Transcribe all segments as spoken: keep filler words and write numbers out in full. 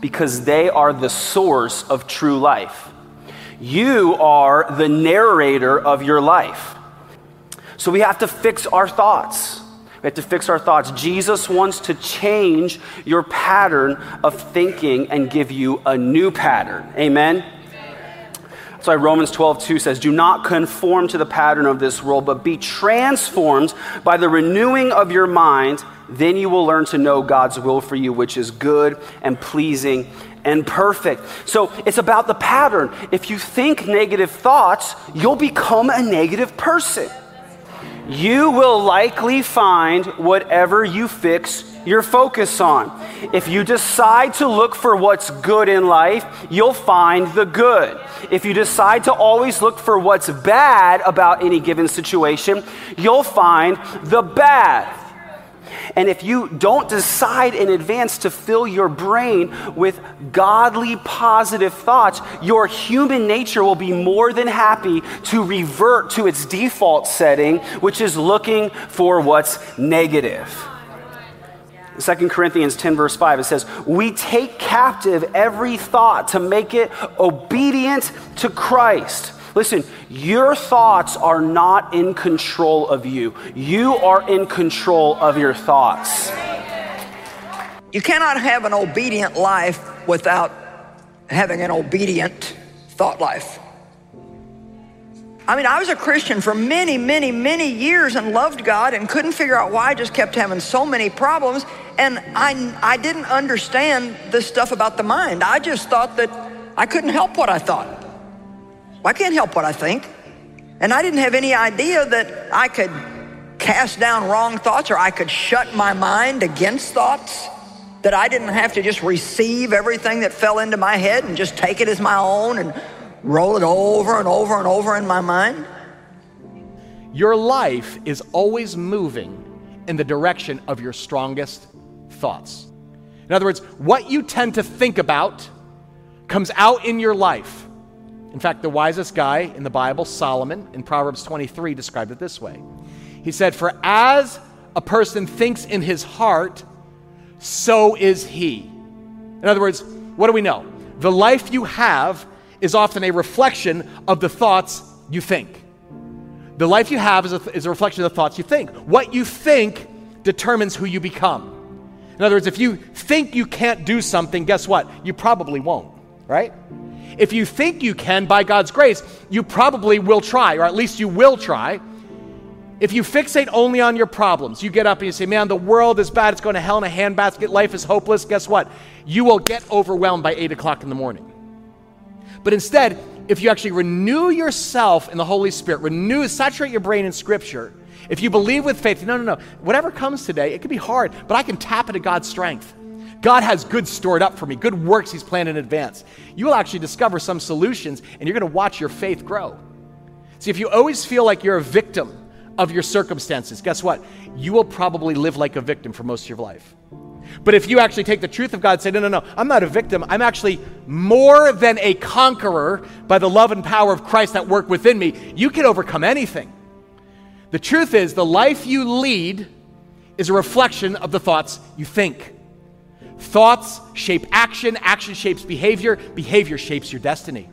because they are the source of true life. You are the narrator of your life. So we have to fix our thoughts. We have to fix our thoughts. Jesus wants to change your pattern of thinking and give you a new pattern. Amen? That's why Romans twelve two says, do not conform to the pattern of this world, but be transformed by the renewing of your mind. Then you will learn to know God's will for you, which is good and pleasing and perfect. So it's about the pattern. If you think negative thoughts, you'll become a negative person. You will likely find whatever you fix your focus on. If you decide to look for what's good in life, you'll find the good. If you decide to always look for what's bad about any given situation, you'll find the bad. And if you don't decide in advance to fill your brain with godly, positive thoughts, your human nature will be more than happy to revert to its default setting, which is looking for what's negative. Second Corinthians ten verse five, it says, we take captive every thought to make it obedient to Christ. Listen, your thoughts are not in control of you. You are in control of your thoughts. You cannot have an obedient life without having an obedient thought life. I mean, I was a Christian for many, many, many years and loved God and couldn't figure out why I just kept having so many problems. And I, I didn't understand this stuff about the mind. I just thought that I couldn't help what I thought. Well, I can't help what I think. And I didn't have any idea that I could cast down wrong thoughts or I could shut my mind against thoughts, that I didn't have to just receive everything that fell into my head and just take it as my own and roll it over and over and over in my mind. Your life is always moving in the direction of your strongest thoughts. In other words, what you tend to think about comes out in your life. In fact, the wisest guy in the Bible, Solomon, in Proverbs twenty-three, described it this way. He said, for as a person thinks in his heart, so is he. In other words, what do we know? The life you have is often a reflection of the thoughts you think. The life you have is a, is a reflection of the thoughts you think. What you think determines who you become. In other words, if you think you can't do something, guess what? You probably won't, right? If you think you can, by God's grace, you probably will try, or at least you will try. If you fixate only on your problems, you get up and you say, man, the world is bad, it's going to hell in a handbasket, life is hopeless, guess what? You will get overwhelmed by eight o'clock in the morning. But instead, if you actually renew yourself in the Holy Spirit, renew, saturate your brain in Scripture, if you believe with faith, no, no, no, whatever comes today, it could be hard, but I can tap into God's strength. God has good stored up for me, good works he's planned in advance. You will actually discover some solutions and you're going to watch your faith grow. See, if you always feel like you're a victim of your circumstances, guess what? You will probably live like a victim for most of your life. But if you actually take the truth of God and say, no, no, no, I'm not a victim. I'm actually more than a conqueror by the love and power of Christ that work within me, you can overcome anything. The truth is, the life you lead is a reflection of the thoughts you think. Thoughts shape action, action shapes behavior, behavior shapes your destiny.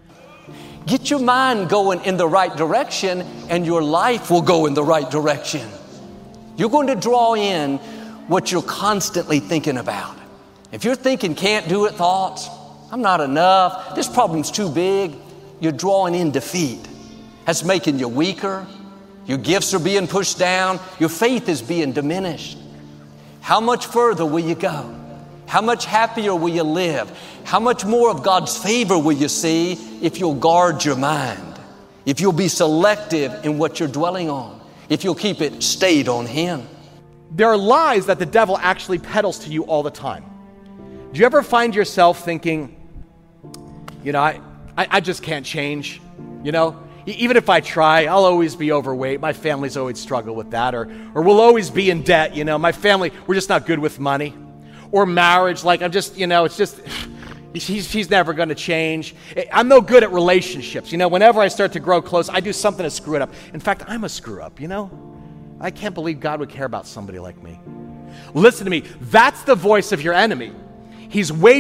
Get your mind going in the right direction and your life will go in the right direction. You're going to draw in what you're constantly thinking about. If you're thinking can't do it thoughts, I'm not enough, this problem's too big, you're drawing in defeat. That's making you weaker. Your gifts are being pushed down. Your faith is being diminished. How much further will you go? How much happier will you live? How much more of God's favor will you see if you'll guard your mind? If you'll be selective in what you're dwelling on? If you'll keep it stayed on Him? There are lies that the devil actually peddles to you all the time. Do you ever find yourself thinking, you know, I, I, I just can't change, you know? Even if I try, I'll always be overweight. My family's always struggle with that. Or, or we'll always be in debt, you know? My family, we're just not good with money. Or marriage, like I'm just, you know, it's just, he's, he's never going to change. I'm no good at relationships. You know, whenever I start to grow close, I do something to screw it up. In fact, I'm a screw up, you know? I can't believe God would care about somebody like me. Listen to me. That's the voice of your enemy. He's waiting.